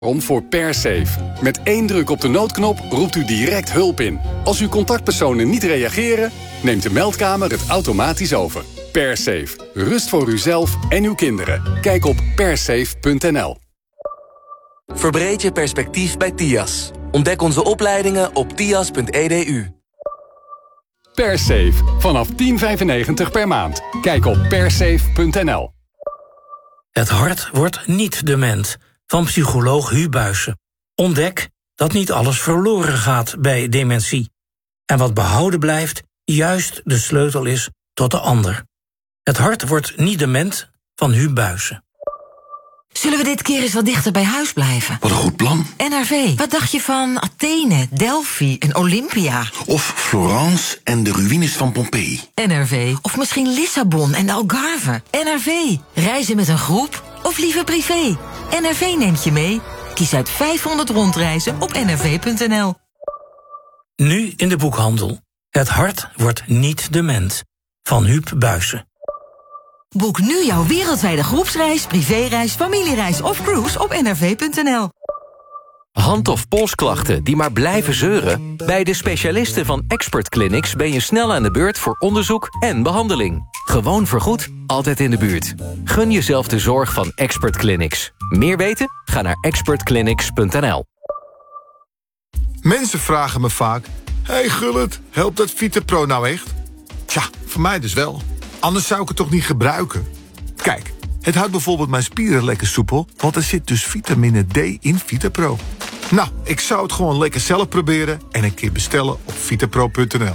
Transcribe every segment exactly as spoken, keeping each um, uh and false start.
Om voor PerSafe. Met één druk op de noodknop roept u direct hulp in. Als uw contactpersonen niet reageren, neemt de meldkamer het automatisch over. PerSafe. Rust voor uzelf en uw kinderen. Kijk op persafe punt n l. Verbreed je perspectief bij T I A S. Ontdek onze opleidingen op tias punt e d u. PerSafe. Vanaf tien vijfennegentig per maand. Kijk op persafe punt n l. Het hart wordt niet dement. Van psycholoog Hu Buijsen. Ontdek dat niet alles verloren gaat bij dementie. En wat behouden blijft, juist de sleutel is tot de ander. Het hart wordt niet dement, van Hu Buijsen. Zullen we dit keer eens wat dichter bij huis blijven? Wat een goed plan. N R V, wat dacht je van Athene, Delphi en Olympia? Of Florence en de ruïnes van Pompeii. N R V, of misschien Lissabon en de Algarve. N R V, reizen met een groep of liever privé? N R V neemt je mee. Kies uit vijfhonderd rondreizen op n r v punt n l. Nu in de boekhandel. Het hart wordt niet dement, van Huub Buijsen. Boek nu jouw wereldwijde groepsreis, privéreis, familiereis of cruise op n r v punt n l. Hand- of polsklachten die maar blijven zeuren? Bij de specialisten van Expert Clinics ben je snel aan de beurt voor onderzoek en behandeling. Gewoon vergoed, altijd in de buurt. Gun jezelf de zorg van Expert Clinics. Meer weten? Ga naar expert clinics punt n l. Mensen vragen me vaak: hey Gullit, helpt dat VitaPro nou echt? Tja, voor mij dus wel. Anders zou ik het toch niet gebruiken? Kijk, het houdt bijvoorbeeld mijn spieren lekker soepel, want er zit dus vitamine D in VitaPro. Nou, ik zou het gewoon lekker zelf proberen en een keer bestellen op vitapro punt n l.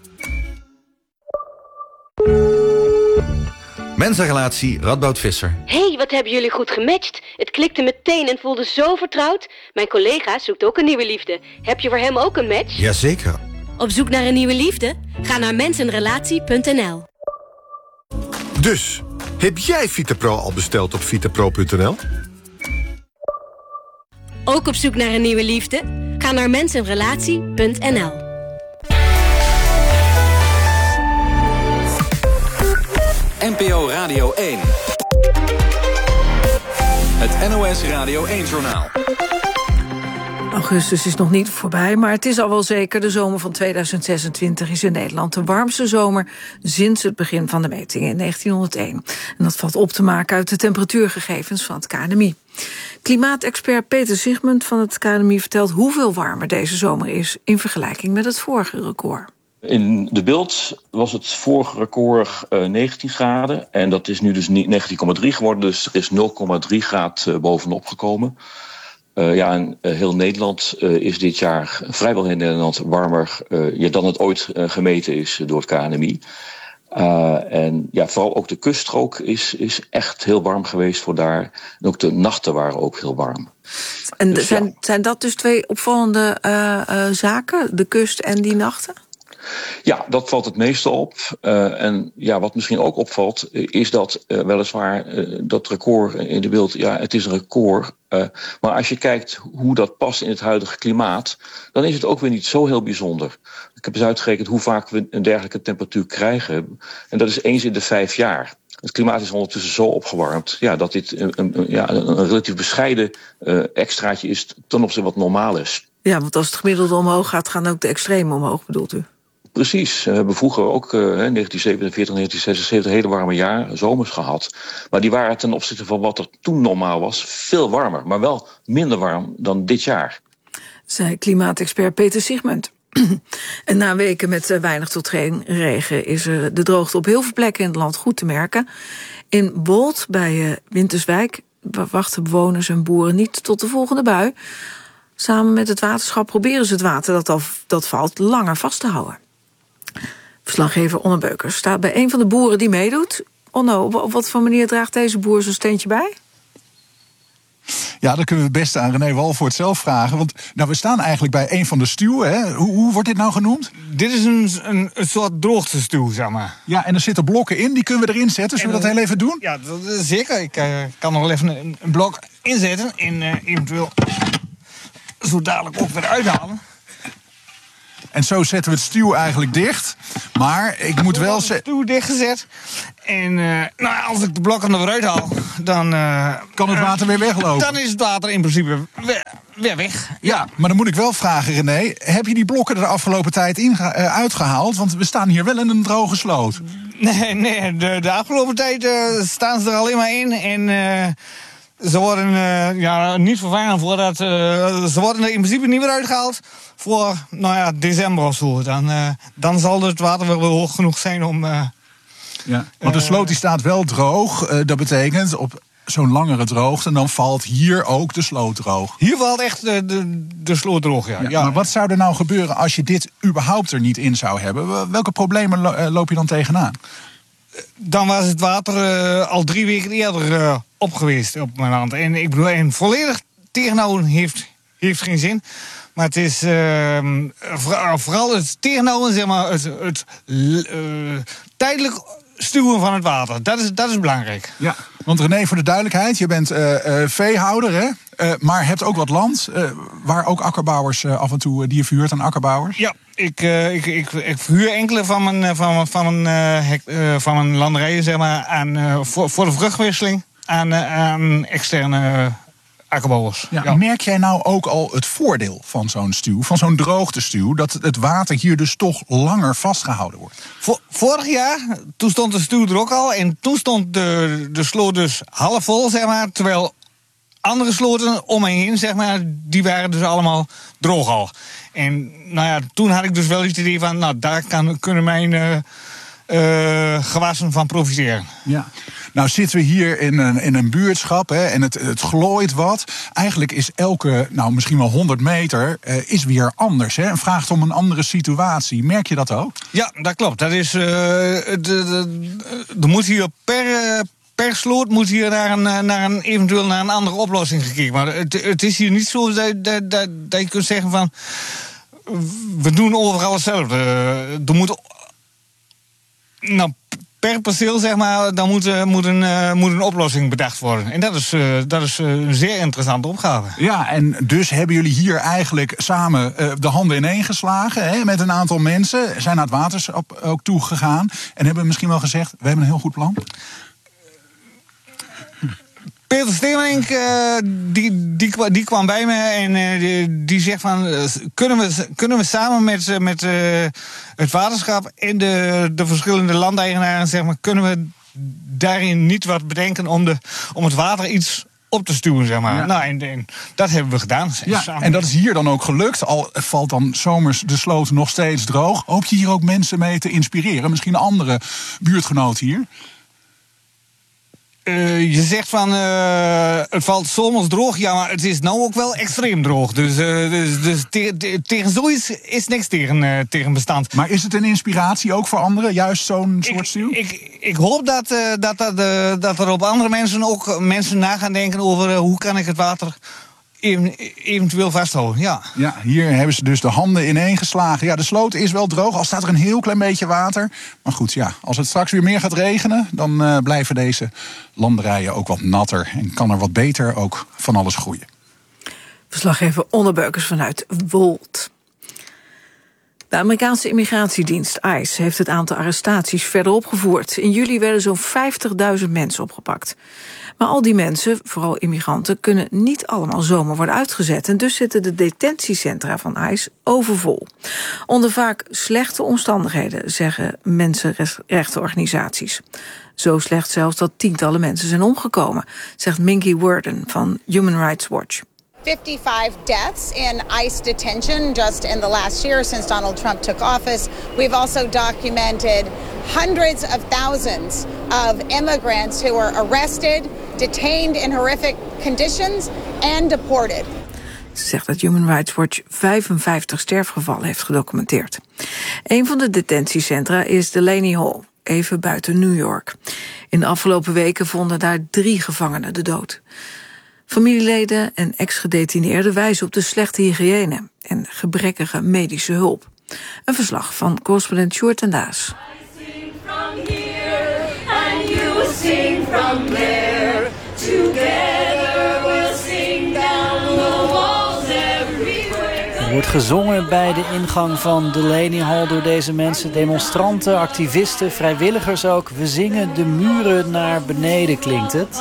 Mensenrelatie Radboud Visser. Hey, wat hebben jullie goed gematcht. Het klikte meteen en voelde zo vertrouwd. Mijn collega zoekt ook een nieuwe liefde. Heb je voor hem ook een match? Jazeker. Op zoek naar een nieuwe liefde? Ga naar mensenrelatie punt n l. Dus, heb jij VitaPro al besteld op vitapro punt n l? Ook op zoek naar een nieuwe liefde? Ga naar mensenrelatie punt n l. N P O Radio één. Het N O S Radio één-journaal. Augustus is nog niet voorbij, maar het is al wel zeker. De zomer van tweeduizend zesentwintig is in Nederland de warmste zomer sinds het begin van de metingen in negentienhonderdéén. En dat valt op te maken uit de temperatuurgegevens van het K N M I. Klimaatexpert Peter Zigmund van het K N M I vertelt hoeveel warmer deze zomer is in vergelijking met het vorige record. In de beeld was het vorige record uh, negentien graden. En dat is nu dus negentien komma drie geworden. Dus er is nul komma drie graden uh, bovenop gekomen. Uh, ja, en uh, heel Nederland uh, is dit jaar, vrijwel heel Nederland, warmer uh, ja, dan het ooit uh, gemeten is door het K N M I. Uh, en ja, vooral ook de kuststrook is, is echt heel warm geweest voor daar. En ook de nachten waren ook heel warm. En dus, zijn, ja. zijn dat dus twee opvallende uh, uh, zaken, de kust en die nachten? Ja, dat valt het meeste op. Uh, en ja, wat misschien ook opvalt, uh, is dat uh, weliswaar uh, dat record in de beeld, ja, het is een record. Uh, maar als je kijkt hoe dat past in het huidige klimaat, dan is het ook weer niet zo heel bijzonder. Ik heb eens uitgerekend hoe vaak we een dergelijke temperatuur krijgen. En dat is eens in de vijf jaar. Het klimaat is ondertussen zo opgewarmd, ja, dat dit een, een, ja, een relatief bescheiden uh, extraatje is ten opzichte van wat normaal is. Ja, want als het gemiddelde omhoog gaat, gaan ook de extremen omhoog, bedoelt u? Precies. We hebben vroeger ook uh, negentien zevenenveertig, negentien zesenzeventig hele warme jaar, zomers gehad. Maar die waren ten opzichte van wat er toen normaal was veel warmer. Maar wel minder warm dan dit jaar. Zei klimaatexpert Peter Zigmund. En na weken met weinig tot geen regen is er de droogte op heel veel plekken in het land goed te merken. In Wold bij Winterswijk wachten bewoners en boeren niet tot de volgende bui. Samen met het waterschap proberen ze het water dat, al, dat valt langer vast te houden. Verslaggever Onno Beukers staat bij een van de boeren die meedoet. Onno, op wat voor manier draagt deze boer zijn steentje bij? Ja, dan kunnen we het beste aan René Walvoort zelf vragen. Want nou, we staan eigenlijk bij een van de stuwen. Hè? Hoe, hoe wordt dit nou genoemd? Dit is een, een, een soort droogtestuw, zeg maar. Ja, en er zitten blokken in, die kunnen we erin zetten. Zullen we dat heel even doen? Ja, dat is zeker. Ik uh, kan nog wel even een, een blok inzetten. En uh, eventueel zo dadelijk ook weer uithalen. En zo zetten we het stuw eigenlijk dicht. Maar ik moet wel zeggen... Het stuw dichtgezet. En uh, nou, als ik de blokken er weer uithaal, dan... Uh, kan het water weer weglopen? Dan is het water in principe weer, weer weg. Ja, maar dan moet ik wel vragen, René. Heb je die blokken er de afgelopen tijd in, uh, uitgehaald? Want we staan hier wel in een droge sloot. Nee, nee de, de afgelopen tijd uh, staan ze er alleen maar in. En uh, ze worden uh, ja, niet vervangen voordat... Uh, ze worden er in principe niet meer uitgehaald voor nou ja, december of zo. Dan, uh, dan zal het water wel hoog genoeg zijn om... Uh, ja, want de sloot die staat wel droog. Uh, dat betekent op zo'n langere droogte, dan valt hier ook de sloot droog. Hier valt echt de, de, de sloot droog, ja. Ja, ja. Maar wat zou er nou gebeuren als je dit überhaupt er niet in zou hebben? Welke problemen lo- loop je dan tegenaan? Dan was het water uh, al drie weken eerder uh, op geweest op mijn hand. En ik bedoel, en volledig tegenhouden heeft, heeft geen zin. Maar het is uh, vooral het tegenhouden, zeg maar, het, het uh, tijdelijk stuwen van het water. Dat is, dat is belangrijk. Ja, want René, voor de duidelijkheid, je bent uh, uh, veehouder, hè? Uh, maar hebt ook wat land, uh, waar ook akkerbouwers uh, af en toe uh, die je verhuurt aan akkerbouwers? Ja, ik, uh, ik, ik, ik verhuur enkele van mijn, van mijn, van mijn, uh, hek, uh, van mijn landerijen, zeg maar, aan, uh, voor, voor de vruchtwisseling aan, uh, aan externe uh, akkerbouwers. Ja, ja. Merk jij nou ook al het voordeel van zo'n stuw, van zo'n droogtestuw, dat het water hier dus toch langer vastgehouden wordt? Vor, vorig jaar, toen stond de stuw er ook al en toen stond de, de sloot dus half vol, zeg maar, terwijl andere sloten om me heen, zeg maar, die waren dus allemaal droog al. En nou ja, toen had ik dus wel het idee van, nou, daar kan, kunnen mijn uh, uh, gewassen van profiteren. Ja. Nou zitten we hier in een, in een buurtschap, hè, en het, het glooit wat. Eigenlijk is elke, nou misschien wel honderd meter, uh, is weer anders. Hè, en vraagt om een andere situatie. Merk je dat ook? Ja, dat klopt. Dat is, uh, de, de, er moet hier per... Uh, Per sloot moet hier naar een, naar een, eventueel naar een andere oplossing gekeken. Maar het, het is hier niet zo dat, dat, dat, dat je kunt zeggen van, we doen overal hetzelfde. Er moet, nou, per perceel, zeg maar, dan moet, moet, een, uh, moet een oplossing bedacht worden. En dat is, uh, dat is een zeer interessante opgave. Ja, en dus hebben jullie hier eigenlijk samen uh, de handen ineen geslagen, hè, met een aantal mensen, zijn naar het waterschap ook toegegaan en hebben misschien wel gezegd, we hebben een heel goed plan. Peter Steemelink, uh, die, die, die kwam bij me en uh, die, die zegt van, uh, kunnen, we, kunnen we samen met, uh, met uh, het waterschap en de, de verschillende landeigenaren, zeg maar, kunnen we daarin niet wat bedenken om, de, om het water iets op te stuwen, zeg maar. Ja. Nou, en, en dat hebben we gedaan. Ja, en dat is hier dan ook gelukt. Al valt dan zomers de sloot nog steeds droog. Hoop je hier ook mensen mee te inspireren? Misschien andere buurtgenoten hier? Uh, je zegt van, uh, het valt zomers droog, ja, maar het is nou ook wel extreem droog. Dus, uh, dus, dus te, te, tegen zoiets is niks tegen, uh, tegen bestand. Maar is het een inspiratie ook voor anderen, juist zo'n soort stuw? Ik, ik, ik hoop dat, uh, dat, dat, uh, dat er op andere mensen ook mensen na gaan denken over uh, hoe kan ik het water eventueel vasthouden, ja. Ja, hier hebben ze dus de handen ineengeslagen. Ja, de sloot is wel droog, al staat er een heel klein beetje water. Maar goed, ja, als het straks weer meer gaat regenen, dan uh, blijven deze landerijen ook wat natter en kan er wat beter ook van alles groeien. Verslaggever Onne Beukers vanuit Wold. De Amerikaanse immigratiedienst ICE heeft het aantal arrestaties verder opgevoerd. In juli werden zo'n vijftigduizend mensen opgepakt. Maar al die mensen, vooral immigranten, kunnen niet allemaal zomaar worden uitgezet. En dus zitten de detentiecentra van ICE overvol. Onder vaak slechte omstandigheden, zeggen mensenrechtenorganisaties. Zo slecht zelfs dat tientallen mensen zijn omgekomen, zegt Minky Worden van Human Rights Watch. fifty-five deaths in ICE detention just in the last year since Donald Trump took office. We've also documented hundreds of thousands of immigrants who were arrested, detained in horrific conditions and deported. Ze zegt dat Human Rights Watch vijfenvijftig sterfgevallen heeft gedocumenteerd. Een van de detentiecentra is Delaney Hall, even buiten New York. In de afgelopen weken vonden daar drie gevangenen de dood. Familieleden en ex-gedetineerden wijzen op de slechte hygiëne en gebrekkige medische hulp. Een verslag van correspondent Sjoerd en Daas. Er wordt gezongen bij de ingang van Delaney Hall door deze mensen. Demonstranten, activisten, vrijwilligers ook. We zingen de muren naar beneden, klinkt het.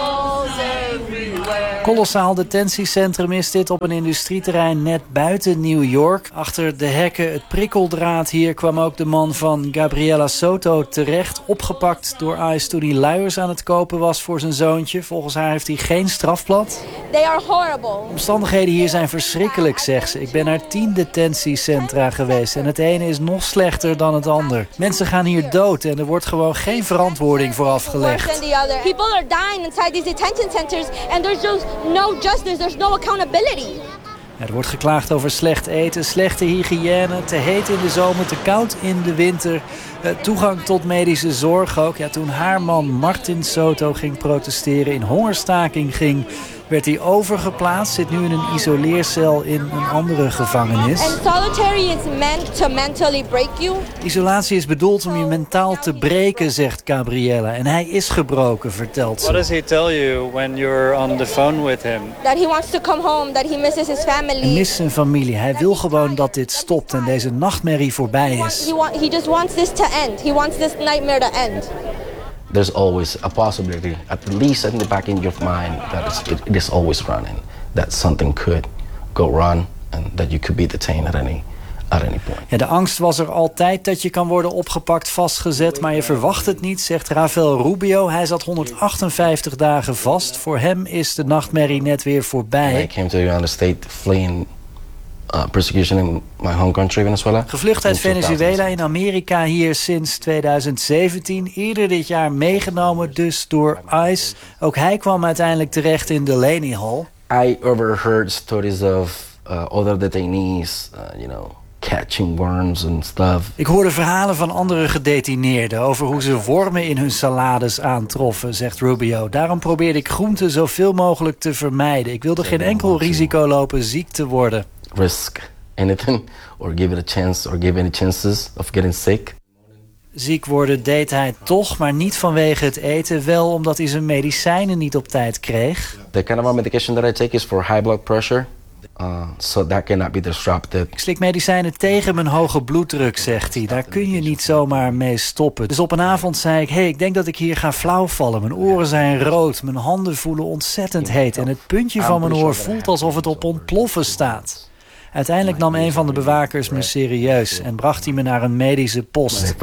Kolossaal detentiecentrum is dit op een industrieterrein net buiten New York. Achter de hekken het prikkeldraad hier kwam ook de man van Gabriela Soto terecht. Opgepakt door ICE toen hij luiers aan het kopen was voor zijn zoontje. Volgens haar heeft hij geen strafblad. They are horrible. De omstandigheden hier zijn verschrikkelijk, zegt ze. Ik ben naar tien detentiecentra geweest en het ene is nog slechter dan het ander. Mensen gaan hier dood en er wordt gewoon geen verantwoording voor afgelegd. People are dying inside these detention centers and there's just no justice, there's no accountability. Ja, er wordt geklaagd over slecht eten, slechte hygiëne, te heet in de zomer, te koud in de winter. Uh, toegang tot medische zorg ook. Ja, toen haar man Martin Soto ging protesteren, in hongerstaking ging, werd hij overgeplaatst. Zit nu in een isoleercel in een andere gevangenis. And solitary is meant to mentally break you. Isolatie is bedoeld om je mentaal te breken, zegt Gabriella. En hij is gebroken, vertelt ze. What does he tell you when you're on the phone with him? That he wants to come home, that he misses his family. Hij mist zijn familie. Hij wil gewoon dat dit stopt en deze nachtmerrie voorbij is. He, want, he just wants this to end. He wants this nightmare to end. There's always a possibility, at least in the back in your mind, that it's, it, it is always running, that something could go wrong and that you could be detained at any, at any point. Ja, de angst was er altijd dat je kan worden opgepakt, vastgezet, maar je verwacht het niet, zegt Rafael Rubio. Hij zat honderdachtenvijftig dagen vast. Voor hem is de nachtmerrie net weer voorbij. I came to the United States fleeing Uh, persecution in my home country, Venezuela. Gevlucht uit Venezuela, in Amerika hier sinds tweeduizend zeventien. Eerder dit jaar meegenomen dus door ICE. Ook hij kwam uiteindelijk terecht in Delaney Hall. I overheard stories of uh, other detainees, uh, you know, catching worms and stuff. Ik hoorde verhalen van andere gedetineerden over hoe ze wormen in hun salades aantroffen, zegt Rubio. Daarom probeerde ik groenten zoveel mogelijk te vermijden. Ik wilde geen enkel risico lopen ziek te worden. Risk anything or give it a chance or give any chances of getting sick. Ziek worden deed hij toch, maar niet vanwege het eten. Wel omdat hij zijn medicijnen niet op tijd kreeg. The kind of medication that I take is for high blood pressure. Uh, so that cannot be disrupted. Ik slik medicijnen tegen mijn hoge bloeddruk, zegt hij. Daar kun je niet zomaar mee stoppen. Dus op een avond zei ik, hé, hey, ik denk dat ik hier ga flauwvallen. Mijn oren zijn rood, mijn handen voelen ontzettend heet. En het puntje van mijn oor voelt alsof het op ontploffen staat. Uiteindelijk nam een van de bewakers me serieus en bracht hij me naar een medische post.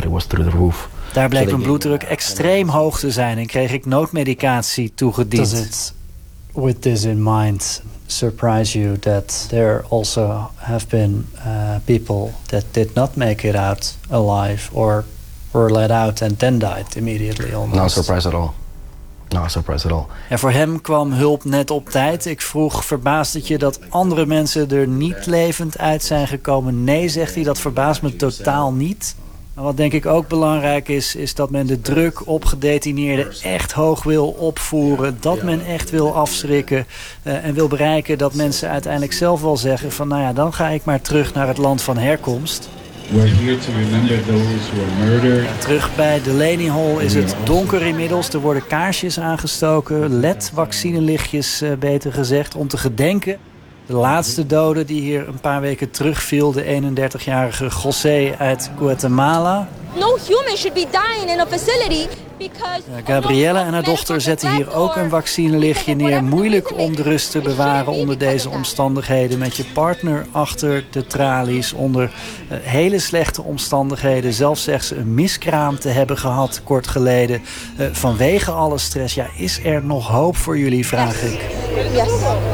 Daar bleek mijn bloeddruk extreem hoog te zijn en kreeg ik noodmedicatie toegediend. Does it, with this in mind, surprise you that there also have been uh, people that did not make it out alive or were let out and then died immediately almost? No surprise at all. No surprise at all. En voor hem kwam hulp net op tijd. Ik vroeg, verbaast het je dat andere mensen er niet levend uit zijn gekomen? Nee, zegt hij, dat verbaast me totaal niet. Maar wat denk ik ook belangrijk is, is dat men de druk op gedetineerden echt hoog wil opvoeren. Dat men echt wil afschrikken uh, en wil bereiken dat mensen uiteindelijk zelf wel zeggen van, nou ja, dan ga ik maar terug naar het land van herkomst. We're here to remember those who were murdered. Terug bij Delaney Hall is het donker inmiddels. Er worden kaarsjes aangestoken, L E D-vaccinelichtjes uh, beter gezegd, om te gedenken. De laatste dode die hier een paar weken terug viel, de eenendertigjarige José uit Guatemala. No human should be dying in a facility because... Ja, Gabriella en haar dochter zetten hier ook een vaccinelichtje neer. Moeilijk om de rust te bewaren onder deze omstandigheden. Met je partner achter de tralies, onder uh, hele slechte omstandigheden. Zelfs zegt ze een miskraam te hebben gehad kort geleden. Uh, vanwege alle stress, ja, is er nog hoop voor jullie, vraag ik. Yes.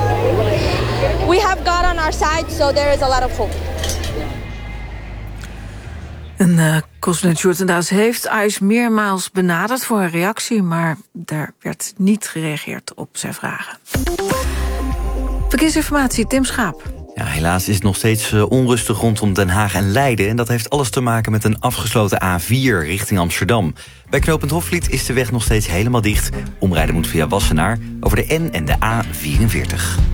We have God on our side, so there is a lot of hope. En uh, correspondent Sjoerd Daas heeft ICE meermaals benaderd voor een reactie, maar daar werd niet gereageerd op zijn vragen. Verkeersinformatie, Tim Schaap. Ja, helaas is het nog steeds uh, onrustig rondom Den Haag en Leiden. En dat heeft alles te maken met een afgesloten A vier richting Amsterdam. Bij knooppunt Hofvliet is de weg nog steeds helemaal dicht. Omrijden moet via Wassenaar over de N en de A vierenveertig.